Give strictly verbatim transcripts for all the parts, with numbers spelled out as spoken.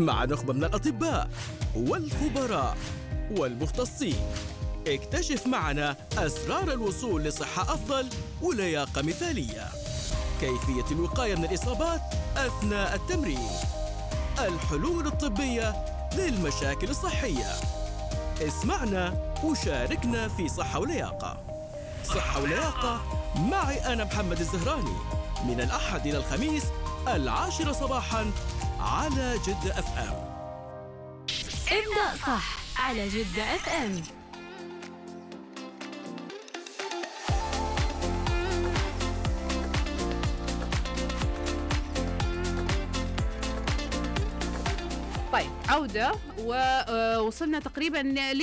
مع نخبة من الأطباء والخبراء والمختصين. اكتشف معنا أسرار الوصول لصحة أفضل ولياقة مثالية، كيفية الوقاية من الإصابات أثناء التمرين، الحلول الطبية للمشاكل الصحية. اسمعنا وشاركنا في صحة ولياقة. صحة ولياقة معي أنا محمد الزهراني، من الأحد إلى الخميس العاشرة صباحاً على جدة أف أم. ابدأ صح على جدة أف أم. طيب عودة، ووصلنا تقريبا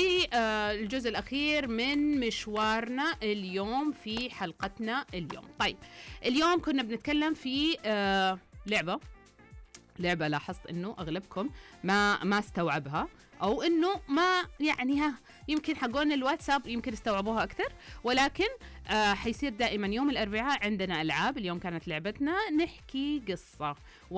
للجزء الأخير من مشوارنا اليوم في حلقتنا اليوم. طيب اليوم كنا بنتكلم في لعبة لعبة لاحظت إنه أغلبكم ما ما استوعبها، أو إنه ما يعني ها يمكن حقون الواتساب يمكن استوعبوها أكثر، ولكن آه حيصير دائما يوم الأربعاء عندنا ألعاب. اليوم كانت لعبتنا نحكي قصة،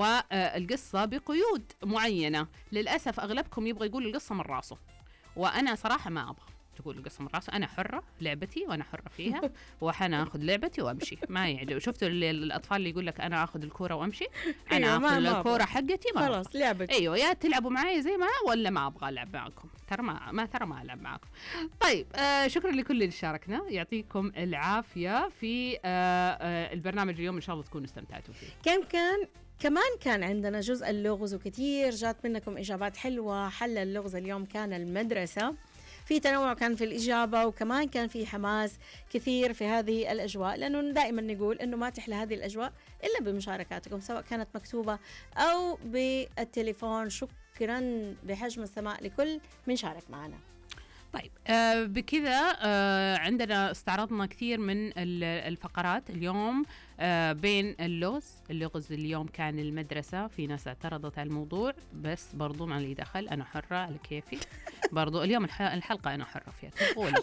والقصة بقيود معينة. للأسف أغلبكم يبغى يقول القصة من راسه، وأنا صراحة ما أبغى تقول القصة من راسه. أنا حرة، لعبتي وأنا حرة فيها، وأنا أخذ لعبتي وأمشي. ما يعجب. شفتوا الأطفال اللي يقول لك أنا أخذ الكورة وأمشي؟ أنا أيوة أخذ ما الكورة حقتي ما خلاص لعبتي. أيوة، يا تلعبوا معي زي ما ولا ما أبغى ألعب معكم. ترى ما ما ترى ما ألعب معكم. طيب آه شكرا لكل اللي شاركنا، يعطيكم العافية في آه آه البرنامج اليوم. إن شاء الله تكونوا استمتعتوا فيه. كم كان كمان كان عندنا جزء اللغز، وكثير جات منكم إجابات حلوة. حل اللغز اليوم كان المدرسة، في تنوع كان في الإجابة، وكمان كان في حماس كثير في هذه الأجواء، لأنه دائما نقول أنه ما تحلى هذه الأجواء إلا بمشاركاتكم، سواء كانت مكتوبة أو بالتليفون. شكرا بحجم السماء لكل من شارك معنا. طيب آه بكذا آه عندنا استعرضنا كثير من الفقرات اليوم. آه بين اللغز اللغز اليوم كان المدرسة. في ناس اعترضت على الموضوع، بس برضو ما لي دخل، أنا حرة على كيفي. برضو اليوم الحلقة أنا حرة فيها.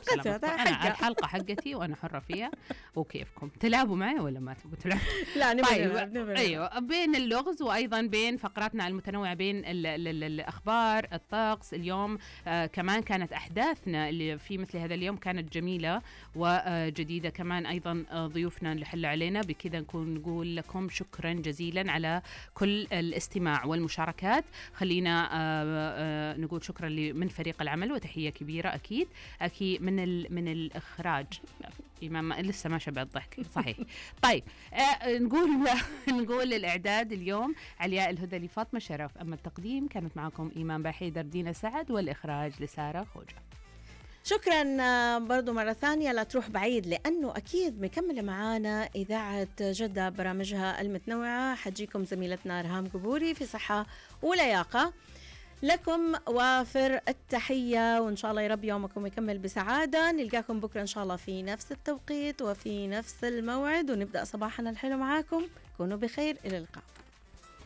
أنا الحلقة حقتي وأنا حرة فيها، وكيفكم تلعبوا معي ولا ما تبغوا تلعبوا؟ لا نبغى طيب نلعب. أيوة، بين اللغز وأيضا بين فقراتنا المتنوعة بين ال ال ال الأخبار، الطقس. اليوم آه كمان كانت أحداثنا اللي في مثل هذا اليوم كانت جميلة وجديدة. كمان أيضا ضيوفنا اللي حلوا علينا. بكذا نكون نقول لكم شكرا جزيلا على كل الاستماع والمشاركات. خلينا آآ آآ نقول شكرا من فريق العمل، وتحية كبيرة أكيد أكيد من من الإخراج. إمام لسه ما شبع الضحك صحيح. طيب نقول نقول الإعداد اليوم علياء الهدى لفاطمة شرف، أما التقديم كانت معكم إيمان بحيدر دينا سعد، والإخراج لسارة خوجة. شكرا برضو مرة ثانية. لا تروح بعيد، لأنه أكيد مكملة معانا إذاعة جدة برامجها المتنوعة. حجيكم زميلتنا رهام قبوري في صحة ولياقة. لكم وافر التحية، وإن شاء الله يا رب يومكم يكمل بسعادة. نلقاكم بكرة إن شاء الله في نفس التوقيت وفي نفس الموعد، ونبدأ صباحنا الحلو معاكم. كونوا بخير، إلى اللقاء.